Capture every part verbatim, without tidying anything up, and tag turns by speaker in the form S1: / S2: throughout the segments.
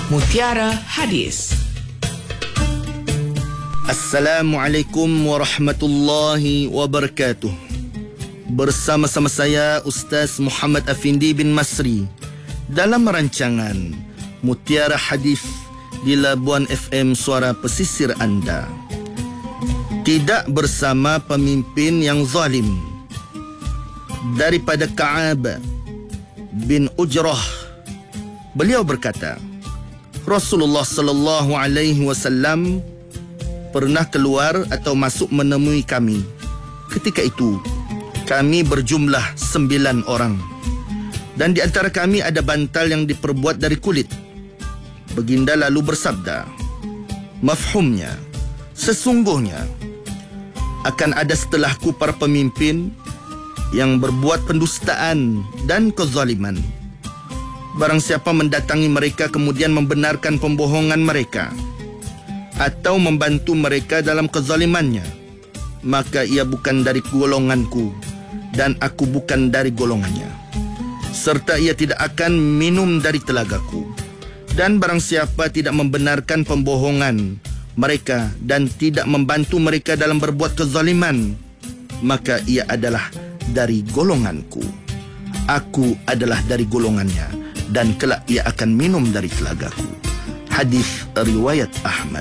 S1: Mutiara Hadis.
S2: Assalamualaikum warahmatullahi wabarakatuh. Bersama-sama saya Ustaz Muhammad Afindi bin Masri dalam rancangan Mutiara Hadis di Labuan F M Suara Pesisir anda. Tidak bersama pemimpin yang zalim. Daripada Ka'ab bin Ujrah, beliau berkata, Rasulullah sallallahu alaihi wasallam pernah keluar atau masuk menemui kami. Ketika itu kami berjumlah sembilan orang, dan di antara kami ada bantal yang diperbuat dari kulit. Baginda lalu bersabda, mafhumnya, sesungguhnya akan ada setelahku para pemimpin yang berbuat pendustaan dan kezaliman. Barang siapa mendatangi mereka kemudian membenarkan pembohongan mereka atau membantu mereka dalam kezalimannya, maka ia bukan dari golonganku dan aku bukan dari golongannya, serta ia tidak akan minum dari telagaku. Dan barang siapa tidak membenarkan pembohongan mereka dan tidak membantu mereka dalam berbuat kezaliman, maka ia adalah dari golonganku. Aku adalah dari golongannya, dan kelak ia akan minum dari telagaku. Hadis riwayat Ahmad.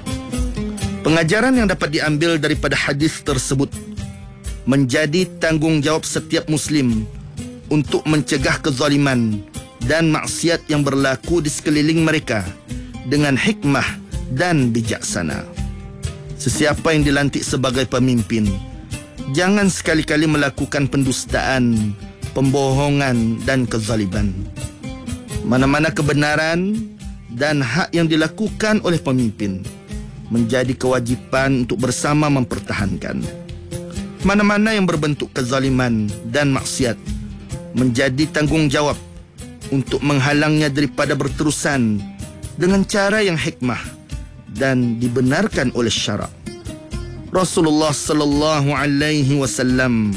S2: Pengajaran yang dapat diambil daripada hadis tersebut menjadi tanggungjawab setiap Muslim untuk mencegah kezaliman dan maksiat yang berlaku di sekeliling mereka dengan hikmah dan bijaksana. Sesiapa yang dilantik sebagai pemimpin, jangan sekali-kali melakukan pendustaan, pembohongan dan kezaliman. Mana-mana kebenaran dan hak yang dilakukan oleh pemimpin menjadi kewajipan untuk bersama mempertahankan. Mana-mana yang berbentuk kezaliman dan maksiat menjadi tanggungjawab untuk menghalangnya daripada berterusan dengan cara yang hikmah dan dibenarkan oleh syarak. Rasulullah sallallahu alaihi wasallam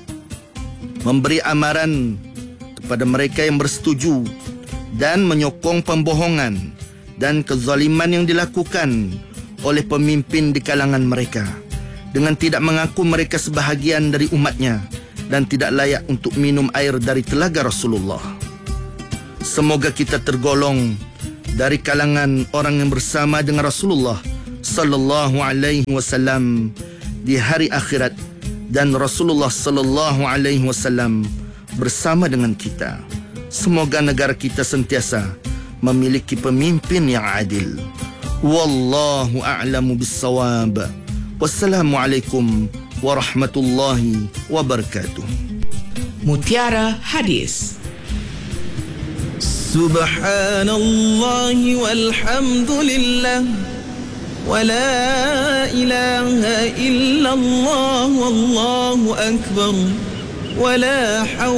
S2: memberi amaran kepada mereka yang bersetuju dan menyokong pembohongan dan kezaliman yang dilakukan oleh pemimpin di kalangan mereka dengan tidak mengaku mereka sebahagian dari umatnya dan tidak layak untuk minum air dari telaga Rasulullah. Semoga kita tergolong dari kalangan orang yang bersama dengan Rasulullah sallallahu alaihi wasallam di hari akhirat, dan Rasulullah sallallahu alaihi wasallam bersama dengan kita. Semoga negara kita sentiasa memiliki pemimpin yang adil. Wallahu a'lamu bis-shawab. Wassalamualaikum warahmatullahi wabarakatuh.
S1: Mutiara Hadis.
S3: Subhanallah walhamdulillah wa la ilaha illallah wallahu akbar wa la